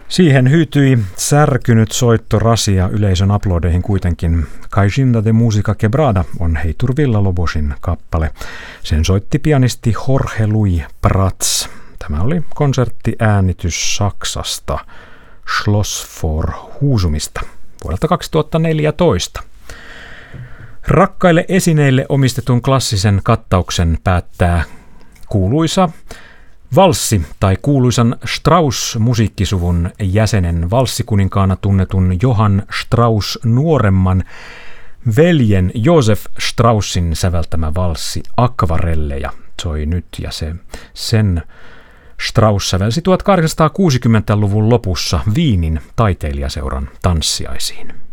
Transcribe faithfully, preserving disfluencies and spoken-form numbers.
Siihen hyytyi särkynyt soittorasia yleisön aplodeihin kuitenkin. Caixa de Música Quebrada on Heitor Villa-Lobosin kappale. Sen soitti pianisti Jorge Luis Prats. Tämä oli konserttiäänitys Saksasta, Schloss vor Husumista vuodelta kaksituhattaneljätoista. Rakkaille esineille omistetun klassisen kattauksen päättää kuuluisa valssi tai kuuluisan Strauss-musiikkisuvun jäsenen valssikuninkaana tunnetun Johann Strauss nuoremman veljen Josef Straussin säveltämä valssi Akvarelleja soi nyt, ja se, sen Strauss sävelsi tuhatkahdeksansataakuusikymmentäluvun lopussa Wienin taiteilijaseuran tanssiaisiin.